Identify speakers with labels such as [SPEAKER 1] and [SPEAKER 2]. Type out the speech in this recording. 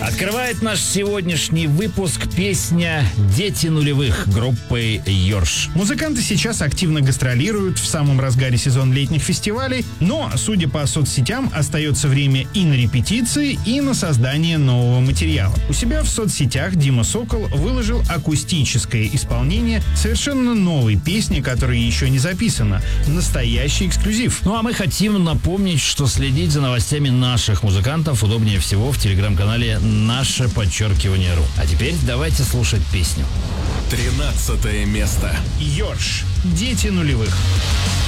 [SPEAKER 1] Открывает наш сегодняшний выпуск песня «Дети нулевых» группы «Йорш».
[SPEAKER 2] Музыканты сейчас активно гастролируют в самом разгаре сезона летних фестивалей, но, судя по соцсетям, остается время и на репетиции, и на создание нового материала. У себя в соцсетях Дима Сокол выложил акустическое исполнение совершенно новой песни, которая еще не записана. Настоящий эксклюзив.
[SPEAKER 1] Ну а мы хотим напомнить, что следить за новостями наших музыкантов удобнее всего в телеграм-канале _.ру. А теперь давайте слушать песню.
[SPEAKER 3] 13 место.
[SPEAKER 2] Йорш. Дети нулевых.